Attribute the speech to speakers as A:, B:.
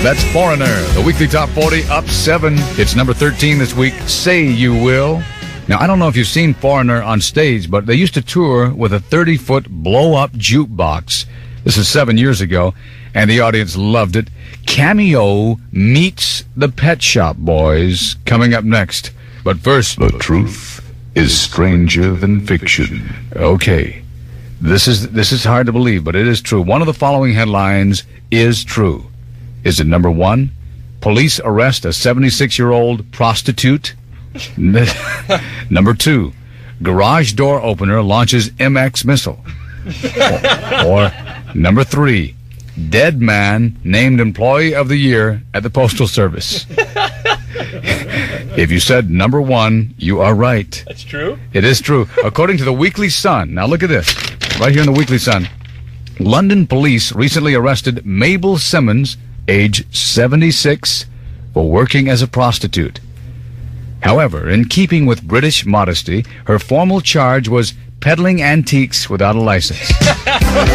A: That's Foreigner, the weekly top 40, up 7. It's number 13 this week, Say You Will. Now, I don't know if you've seen Foreigner on stage, but they used to tour with a 30-foot blow-up jukebox. This is 7 years ago, and the audience loved it. Cameo meets the Pet Shop Boys coming up next. But first, the truth is stranger than fiction. Okay, this is hard to believe, but it is true. One of the following headlines is true. Is it number 1? Police arrest a 76-year-old prostitute. Number 2, garage door opener launches MX missile. Or number 3, dead man named employee of the year at the Postal Service. If you said number 1, you are right.
B: That's true?
A: It is true. According to the Weekly Sun, now look at this, right here in the Weekly Sun, London police recently arrested Mabel Simmons, age 76, for working as a prostitute. However, in keeping with British modesty, her formal charge was peddling antiques without a license.